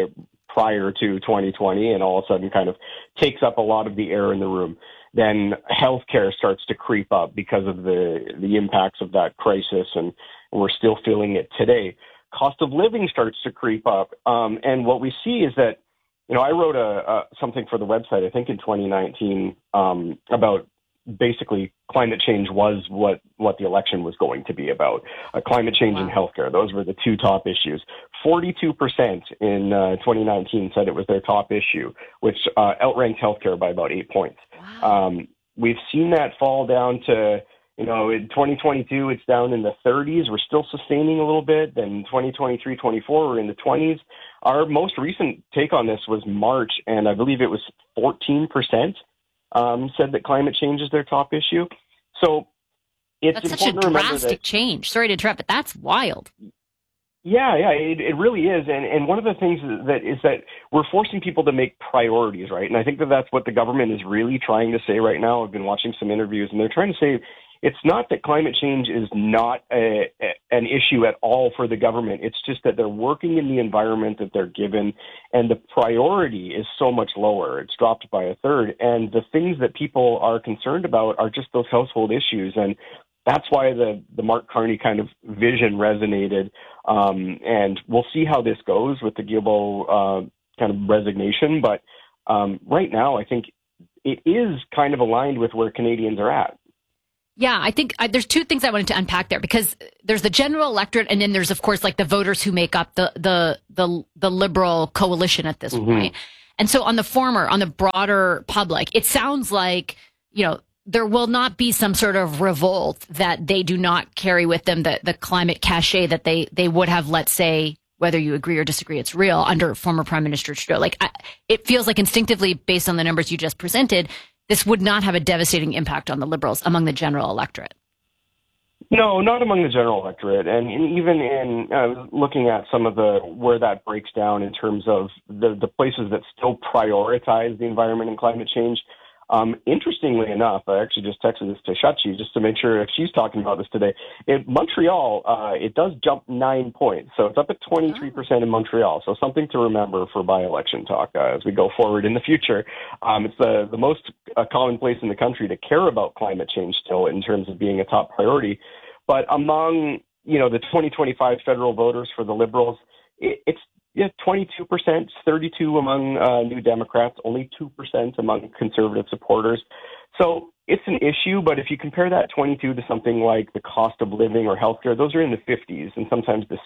prior to 2020 and all of a sudden kind of takes up a lot of the air in the room. Then healthcare starts to creep up because of the impacts of that crisis, and we're still feeling it today. Cost of living starts to creep up. And what we see is that, you know, I wrote something for the website, I think in 2019, about basically climate change was what the election was going to be about. Climate change and healthcare. Those were the two top issues. 42% in 2019 said it was their top issue, which outranked healthcare by about 8 points. Wow. We've seen that fall down to, you know, in 2022, it's down in the 30s. We're still sustaining a little bit. Then 2023, 24, we're in the 20s. Our most recent take on this was March, and I believe it was 14%. said that climate change is their top issue. So it's that's such a drastic change. Sorry to interrupt, but that's wild. Yeah, it really is. And one of the things that we're forcing people to make priorities, right? And I think that's what the government is really trying to say right now. I've been watching some interviews, and they're trying to say it's not that climate change is not an issue at all for the government. It's just that they're working in the environment that they're given, and the priority is so much lower. It's dropped by a third. And the things that people are concerned about are just those household issues. And that's why the Mark Carney kind of vision resonated. And we'll see how this goes with the Guilbeault kind of resignation. But right now, I think it is kind of aligned with where Canadians are at. Yeah, I think there's two things I wanted to unpack there, because there's the general electorate, and then there's, of course, like the voters who make up the Liberal coalition at this point. And so on the former, on the broader public, it sounds like, there will not be some sort of revolt that they do not carry with them the climate cachet that they would have, let's say, whether you agree or disagree, it's real, under former Prime Minister Trudeau. It feels like instinctively, based on the numbers you just presented, this would not have a devastating impact on the Liberals among the general electorate. No, not among the general electorate. And even in looking at some of where that breaks down in terms of the places that still prioritize the environment and climate change. Interestingly enough, I actually just texted this to Shachi just to make sure if she's talking about this today. In Montreal, it does jump 9 points. So it's up at 23% in Montreal. So something to remember for by-election talk as we go forward in the future. It's the most common place in the country to care about climate change still in terms of being a top priority. But among, the 2025 federal voters for the Liberals, it's 22%, 32% among New Democrats, only 2% among conservative supporters. So it's an issue, but if you compare that 22 to something like the cost of living or healthcare, those are in the 50s and sometimes the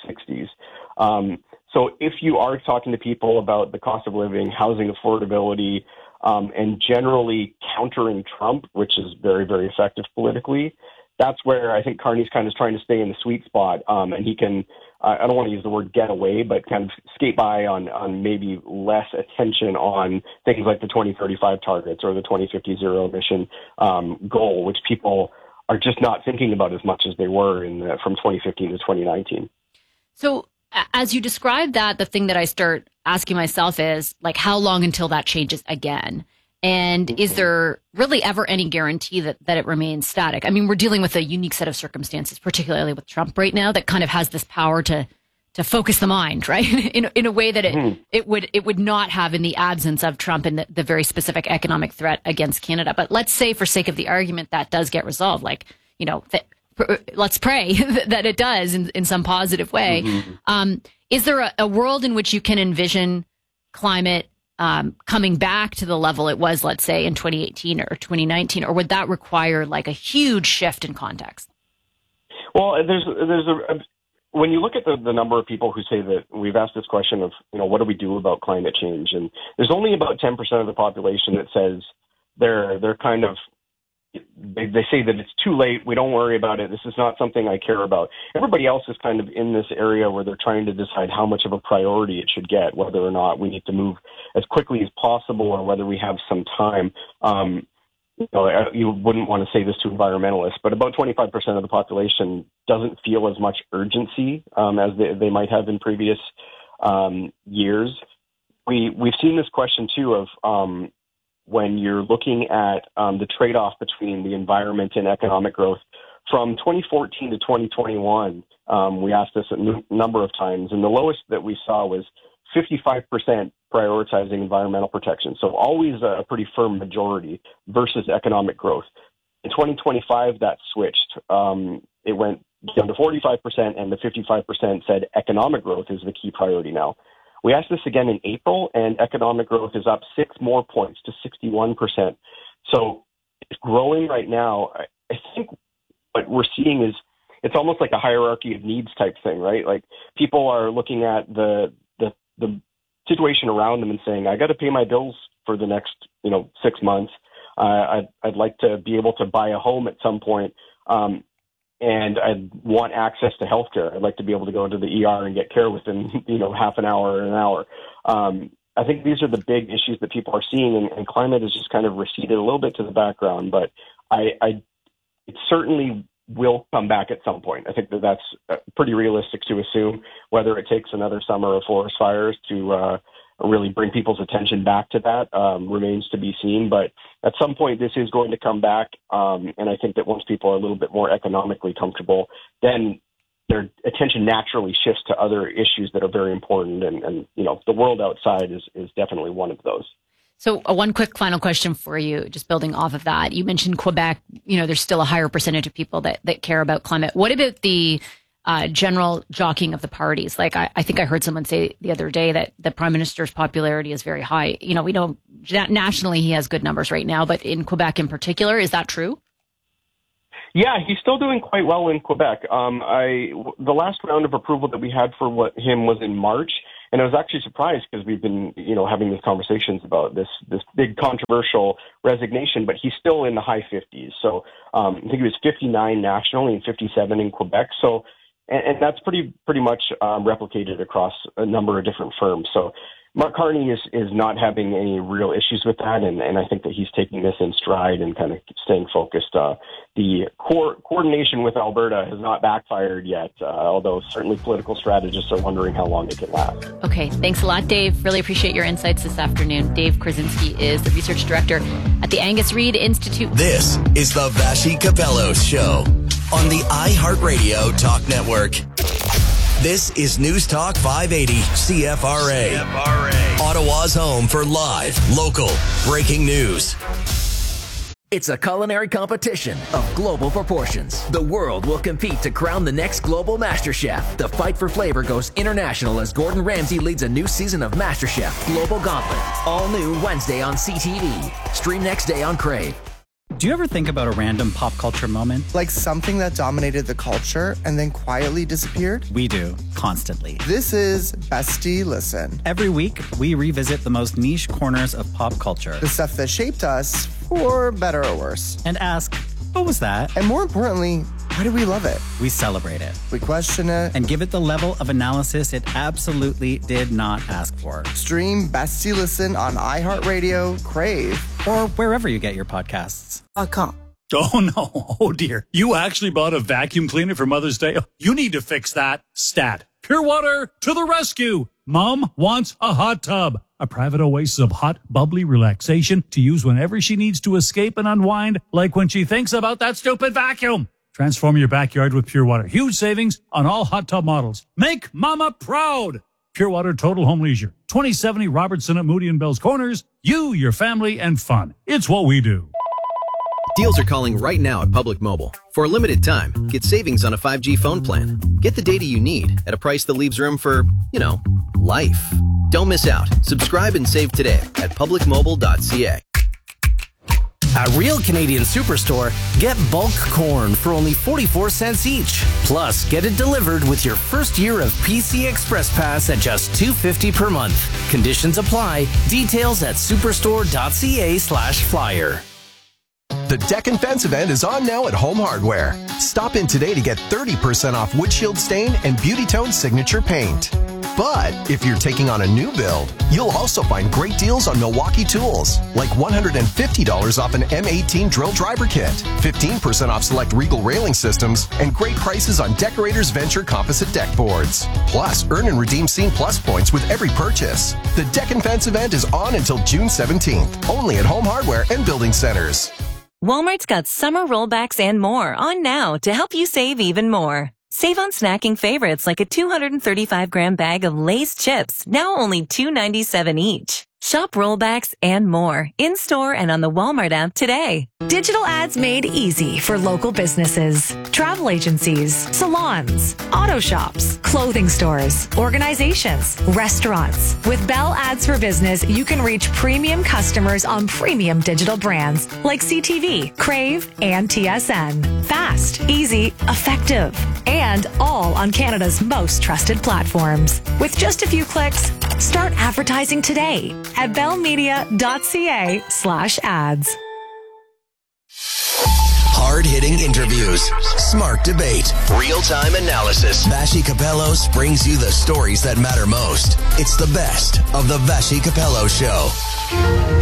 60s. So if you are talking to people about the cost of living, housing affordability, and generally countering Trump, which is very, very effective politically, that's where I think Carney's kind of trying to stay in the sweet spot, and he can, I don't want to use the word get away, but kind of skate by on maybe less attention on things like the 2035 targets or the 2050 zero emission goal, which people are just not thinking about as much as they were from 2015 to 2019. So as you describe that, the thing that I start asking myself is, how long until that changes again? And is there really ever any guarantee that it remains static? I mean, we're dealing with a unique set of circumstances, particularly with Trump right now, that kind of has this power to focus the mind, right? in a way that it would not have in the absence of Trump and the very specific economic threat against Canada. But let's say, for sake of the argument, that does get resolved. Let's pray that it does in some positive way. Is there a world in which you can envision climate coming back to the level it was, let's say, in 2018 or 2019, or would that require a huge shift in context? Well, when you look at the number of people who say that, we've asked this question of, what do we do about climate change? And there's only about 10% of the population that says they're kind of, they say that it's too late. We don't worry about it. This is not something I care about. Everybody else is kind of in this area where they're trying to decide how much of a priority it should get, whether or not we need to move as quickly as possible or whether we have some time. You wouldn't want to say this to environmentalists, but about 25% of the population doesn't feel as much urgency as they might have in previous years. We've seen this question too of when you're looking at the trade-off between the environment and economic growth. From 2014 to 2021, we asked this a number of times, and the lowest that we saw was 55% prioritizing environmental protection. So always a pretty firm majority versus economic growth. In 2025, that switched. It went down to 45%, and the 55% said economic growth is the key priority now. We asked this again in April, and economic growth is up 6 more points to 61%. So it's growing right now. I think what we're seeing is it's almost like a hierarchy of needs type thing, right? Like people are looking at the situation around them and saying, I got to pay my bills for the next 6 months. I'd like to be able to buy a home at some point. And I'd want access to healthcare. I'd like to be able to go into the ER and get care within, half an hour or an hour. I think these are the big issues that people are seeing, and climate has just kind of receded a little bit to the background. But it certainly will come back at some point. I think that's pretty realistic to assume. Whether it takes another summer of forest fires to really bring people's attention back to that remains to be seen. But at some point, this is going to come back. And I think that once people are a little bit more economically comfortable, then their attention naturally shifts to other issues that are very important. And the world outside is definitely one of those. So one quick final question for you, just building off of that. You mentioned Quebec, there's still a higher percentage of people that care about climate. What about the general jockeying of the parties? Like I think I heard someone say the other day that the Prime Minister's popularity is very high. We know nationally he has good numbers right now, but in Quebec in particular, is that true? Yeah, he's still doing quite well in Quebec. The last round of approval that we had for him was in March, and I was actually surprised because we've been, having these conversations about this big controversial resignation, but he's still in the high 50s. So I think he was 59 nationally and 57 in Quebec. So, and that's pretty much replicated across a number of different firms. So Mark Carney is not having any real issues with that, and I think that he's taking this in stride and kind of staying focused. The coordination with Alberta has not backfired yet, although certainly political strategists are wondering how long it can last. Okay, thanks a lot, Dave. Really appreciate your insights this afternoon. Dave Krasinski is the research director at the Angus Reid Institute. This is the Vassy Capello Show on the iHeartRadio Talk Network. This is News Talk 580 CFRA. Ottawa's home for live, local, breaking news. It's a culinary competition of global proportions. The world will compete to crown the next global MasterChef. The fight for flavor goes international as Gordon Ramsay leads a new season of MasterChef Global Gauntlet. All new Wednesday on CTV. Stream next day on Crave. Do you ever think about a random pop culture moment? Like something that dominated the culture and then quietly disappeared? We do, constantly. This is Bestie Listen. Every week, we revisit the most niche corners of pop culture. The stuff that shaped us, for better or worse. And ask, what was that? And more importantly, why do we love it? We celebrate it. We question it. And give it the level of analysis it absolutely did not ask for. Stream Bestie Listen on iHeartRadio, Crave, or wherever you get your podcasts. .com. Oh, no. Oh, dear. You actually bought a vacuum cleaner for Mother's Day? You need to fix that. Stat. Pure Water to the rescue. Mom wants a hot tub. A private oasis of hot, bubbly relaxation to use whenever she needs to escape and unwind, like when she thinks about that stupid vacuum. Transform your backyard with Pure Water. Huge savings on all hot tub models. Make Mama proud. Pure Water Total Home Leisure. 2070 Robertson at Moody and Bell's Corners. You, your family, and fun. It's what we do. Deals are calling right now at Public Mobile. For a limited time, get savings on a 5G phone plan. Get the data you need at a price that leaves room for, life. Don't miss out. Subscribe and save today at publicmobile.ca. At Real Canadian Superstore, get bulk corn for only 44 cents each. Plus, get it delivered with your first year of PC Express Pass at just $2.50 per month. Conditions apply. Details at superstore.ca/flyer. The Deck and Fence event is on now at Home Hardware. Stop in today to get 30% off Windshield Stain and Beauty Tone Signature Paint. But if you're taking on a new build, you'll also find great deals on Milwaukee tools, like $150 off an M18 drill driver kit, 15% off select Regal railing systems, and great prices on Decorators Venture composite deck boards. Plus, earn and redeem Scene Plus points with every purchase. The Deck and Fence event is on until June 17th, only at Home Hardware and Building Centers. Walmart's got summer rollbacks and more on now to help you save even more. Save on snacking favorites like a 235-gram bag of Lay's chips, now only $2.97 each. Shop rollbacks and more in-store and on the Walmart app today. Digital ads made easy for local businesses, travel agencies, salons, auto shops, clothing stores, organizations, restaurants. With Bell Ads for Business, you can reach premium customers on premium digital brands like CTV, Crave, and TSN. Fast, easy, effective, and all on Canada's most trusted platforms. With just a few clicks, start advertising today at bellmedia.ca/ads. Hard-hitting interviews, smart debate, real-time analysis. Vashi Capellos brings you the stories that matter most. It's the best of the Vashi Capello Show.